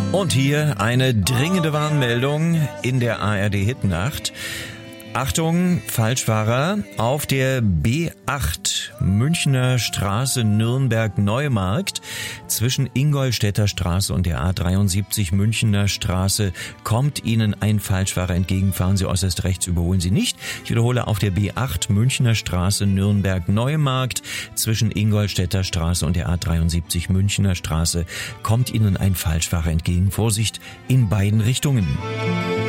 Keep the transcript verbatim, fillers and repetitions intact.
Und hier eine dringende Warnmeldung in der A R D-Hitnacht. Achtung, Falschfahrer, auf der B acht Münchner Straße Nürnberg-Neumarkt zwischen Ingolstädter Straße und der A dreiundsiebzig Münchner Straße kommt Ihnen ein Falschfahrer entgegen. Fahren Sie äußerst rechts, überholen Sie nicht. Ich wiederhole, auf der B acht Münchner Straße Nürnberg-Neumarkt zwischen Ingolstädter Straße und der A dreiundsiebzig Münchner Straße kommt Ihnen ein Falschfahrer entgegen. Vorsicht in beiden Richtungen.